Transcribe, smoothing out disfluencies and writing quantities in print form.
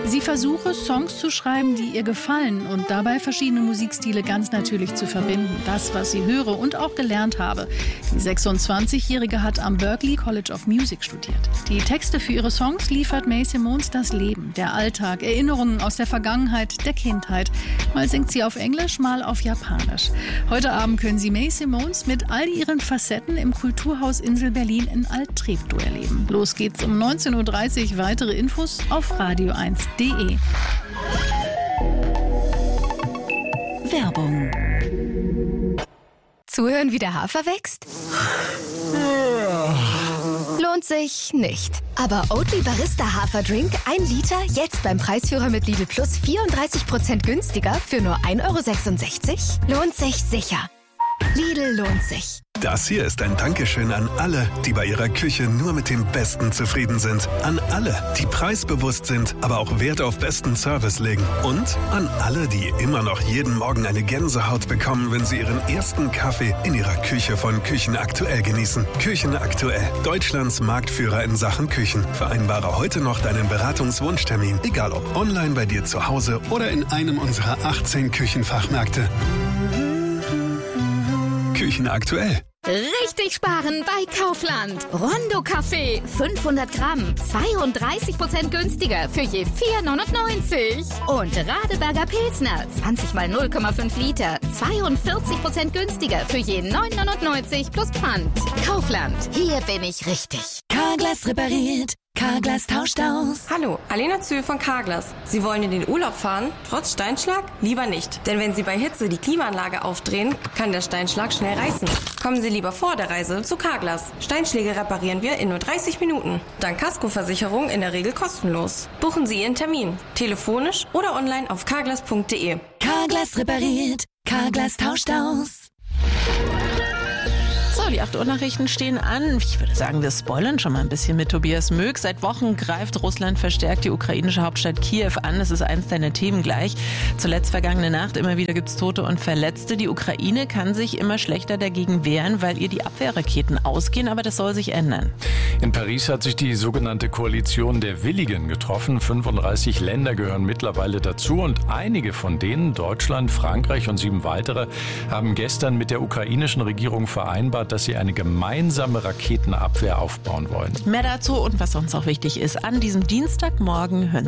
Sie versuche, Songs zu schreiben, die ihr gefallen und dabei verschiedene Musikstile ganz natürlich zu verbinden. Das, was sie höre und auch gelernt habe. Die 26-Jährige hat am Berklee College of Music studiert. Die Texte für ihre Songs liefert Mae Simone das Leben, der Alltag, Erinnerungen aus der Vergangenheit, der Kindheit. Mal singt sie auf Englisch, mal auf Japanisch. Heute Abend können Sie Mae Simone mit all ihren Facetten im Kulturhaus Insel Berlin in Alt-Treptow erleben. Los geht's um 19.30 Uhr. Weitere Infos auf radio1.de. Werbung. Zuhören, wie der Hafer wächst? Lohnt sich nicht. Aber Oatly Barista Haferdrink 1 Liter jetzt beim Preisführer mit Lidl Plus 34% günstiger für nur 1,66 €? Lohnt sich sicher. Lidl lohnt sich. Das hier ist ein Dankeschön an alle, die bei ihrer Küche nur mit dem Besten zufrieden sind. An alle, die preisbewusst sind, aber auch Wert auf besten Service legen. Und an alle, die immer noch jeden Morgen eine Gänsehaut bekommen, wenn sie ihren ersten Kaffee in ihrer Küche von Küchenaktuell genießen. Küchenaktuell, Deutschlands Marktführer in Sachen Küchen. Vereinbare heute noch deinen Beratungswunschtermin, egal ob online bei dir zu Hause oder in einem unserer 18 Küchenfachmärkte. Küchenaktuell. Richtig sparen bei Kaufland. Rondo Kaffee 500 Gramm, 32% günstiger für je 4,99 €. Und Radeberger Pilsner 20 mal 0,5 Liter, 42% günstiger für je 9,99 € plus Pfand. Kaufland, hier bin ich richtig. Carglass repariert. Carglass tauscht aus. Hallo, Alena Zühl von Carglass. Sie wollen in den Urlaub fahren, trotz Steinschlag? Lieber nicht. Denn wenn Sie bei Hitze die Klimaanlage aufdrehen, kann der Steinschlag schnell reißen. Kommen Sie lieber vor der Reise zu Carglass. Steinschläge reparieren wir in nur 30 Minuten. Dank Kaskoversicherung in der Regel kostenlos. Buchen Sie Ihren Termin. Telefonisch oder online auf carglass.de. Carglass repariert. Carglass tauscht aus. So, die 8 Uhr Nachrichten stehen an. Ich würde sagen, wir spoilern schon mal ein bisschen mit Tobias Möck. Seit Wochen greift Russland verstärkt die ukrainische Hauptstadt Kiew an. Das ist eins deiner Themen gleich. Zuletzt vergangene Nacht, immer wieder gibt es Tote und Verletzte. Die Ukraine kann sich immer schlechter dagegen wehren, weil ihr die Abwehrraketen ausgehen, aber das soll sich ändern. In Paris hat sich die sogenannte Koalition der Willigen getroffen. 35 Länder gehören mittlerweile dazu und einige von denen, Deutschland, Frankreich und 7 weitere, haben gestern mit der ukrainischen Regierung vereinbart, dass sie eine gemeinsame Raketenabwehr aufbauen wollen. Mehr dazu und was sonst auch wichtig ist, an diesem Dienstagmorgen hören